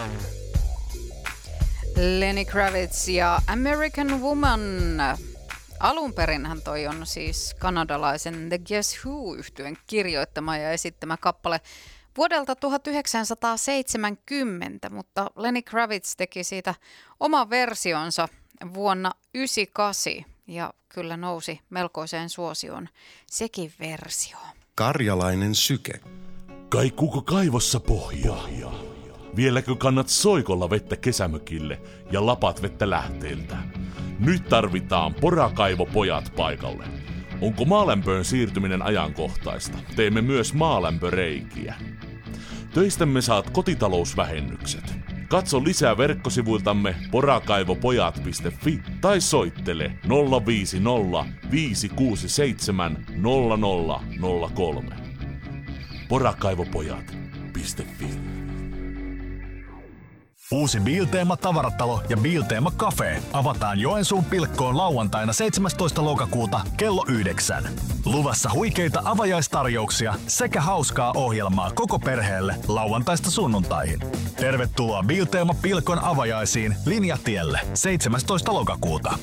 Lenny Kravitz ja American Woman. Alunperinhän toi on siis kanadalaisen The Guess Who-yhtyeen kirjoittama ja esittämä kappale vuodelta 1970, mutta Lenny Kravitz teki siitä oman versionsa vuonna 1998 ja kyllä nousi melkoiseen suosioon sekin versio. Karjalainen syke. Kaikuuko kaivossa pohjaa? Vieläkö kannat soikolla vettä kesämökille ja lapat vettä lähteeltä? Nyt tarvitaan porakaivopojat paikalle. Onko maalämpöön siirtyminen ajankohtaista? Teemme myös maalämpöreikiä. Töistämme saat kotitalousvähennykset. Katso lisää verkkosivuiltamme porakaivopojat.fi tai soittele 050 567 0003. Porakaivopojat.fi. Uusi Bilteema tavaratalo ja Bilteema Cafe avataan Joensuun Pilkkoon lauantaina 17. lokakuuta kello 9. Luvassa huikeita avajaistarjouksia sekä hauskaa ohjelmaa koko perheelle lauantaista sunnuntaihin. Tervetuloa Bilteema Pilkon avajaisiin Linjatielle 17. lokakuuta.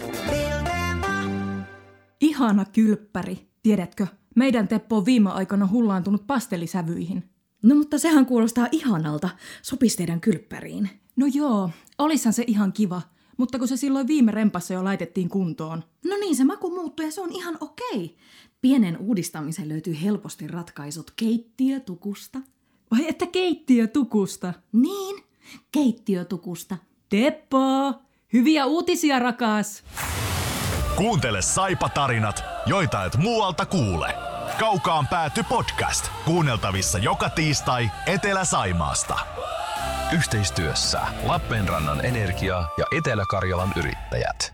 Ihana kylppäri, tiedätkö? Meidän Teppo on viime aikoina hullaantunut pastellisävyihin. No mutta sehän kuulostaa ihanalta. Sopisi teidän kylppäriin. No joo, olishan se ihan kiva, mutta kun se silloin viime rempassa jo laitettiin kuntoon. No niin, se maku muuttui ja se on ihan okei. Pienen uudistamiseen löytyy helposti ratkaisut keittiötukusta. Vai että keittiötukusta? Niin, keittiötukusta. Teppo, hyviä uutisia rakas! Kuuntele Saipa-tarinat, joita et muualta kuule. Kaukaan pääty podcast. Kuunneltavissa joka tiistai Etelä-Saimaasta. Yhteistyössä Lappeenrannan Energia ja Etelä-Karjalan Yrittäjät.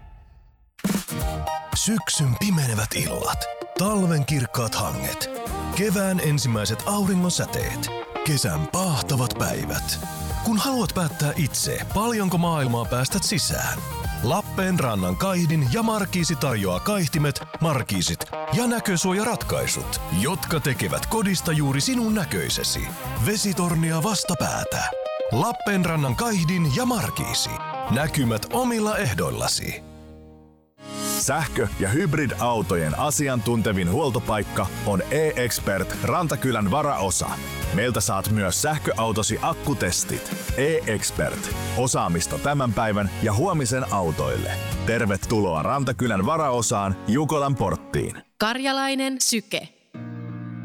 Syksyn pimenevät illat, talven kirkkaat hanget, kevään ensimmäiset auringon säteet, kesän paahtavat päivät. Kun haluat päättää itse, paljonko maailmaa päästät sisään. Lappeenrannan Kaihdin ja Markiisi tarjoaa kaihtimet, markiisit ja näkösuojaratkaisut, jotka tekevät kodista juuri sinun näköisesi. Vesitornia vastapäätä. Lappeenrannan Kaihdin ja Markiisi. Näkymät omilla ehdoillasi. Sähkö- ja hybridautojen asiantuntevin huoltopaikka on E-Expert Rantakylän varaosa. Meiltä saat myös sähköautosi akkutestit. E-Expert. Osaamista tämän päivän ja huomisen autoille. Tervetuloa Rantakylän varaosaan Jukolan porttiin. Karjalainen syke.